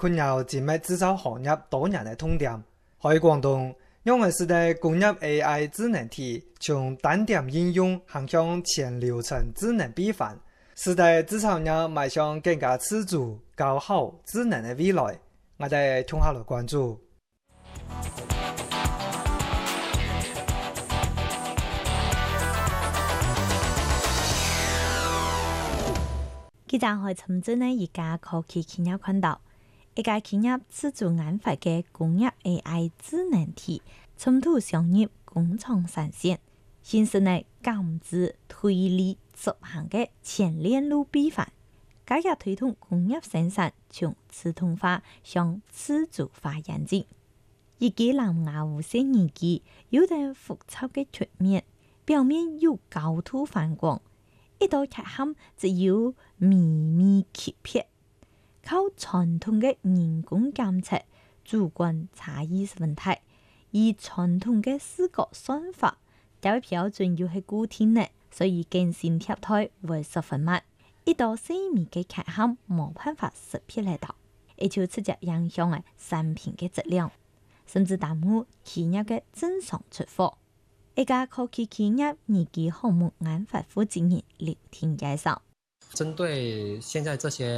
困擾精密製造行業多年嘅痛點。喺廣東，因為時代工業 AI 智能體從單點應用行向全流程智能閉環，時代製造業邁向更加自主、高效、智能嘅未來。我哋聽下來關注。 記者喺深圳呢一家科技企業看到，一家企業自主研發嘅工業 AI 智能體，衝突商業工廠產線，形成呢減資推理執行嘅全鏈路閉環，加入推動工業生產從自動化向自主化演進。一個藍牙無線耳機有啲複雜嘅曲面，表面有高度反光。一道缺陷只有微微切片，靠傳統嘅人工監測主觀差異問題，而傳統嘅視覺算法代標準又係固定嘅，所以更新貼台會十分慢。一道細微嘅缺陷冇辦法識別嚟到，而且直接影響嘅產品嘅質量，甚至耽誤企業嘅正常出貨。一家科技企業耳機項目研發負責人劉天介紹， 針對現在這些